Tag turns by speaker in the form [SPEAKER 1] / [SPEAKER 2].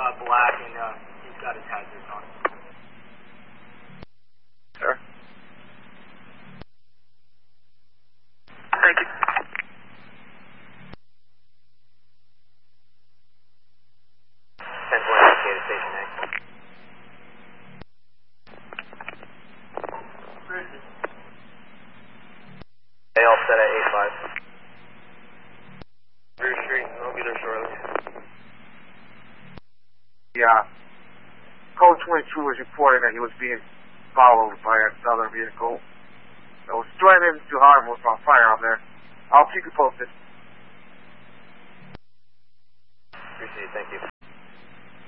[SPEAKER 1] black, and he's got his hazards on.
[SPEAKER 2] Sir?
[SPEAKER 1] Thank you.
[SPEAKER 2] 10-4 indicated station A.
[SPEAKER 1] Where is it?
[SPEAKER 2] They all set at 8-5.
[SPEAKER 1] Rear Street, I'll be there shortly.
[SPEAKER 3] Yeah. Code 22 was reporting that he was being followed by another vehicle that was threatening to harm with a firearm there. I'll keep you posted.
[SPEAKER 2] Appreciate it, thank you.